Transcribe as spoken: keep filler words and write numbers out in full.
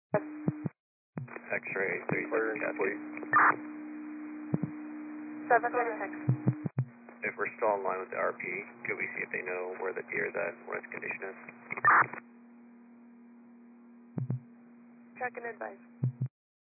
X-ray thirty-six Cascade. seven thirty-six. If we're still in line with the R P, could we see if they know where the deer is at, what its condition is? Check and advise.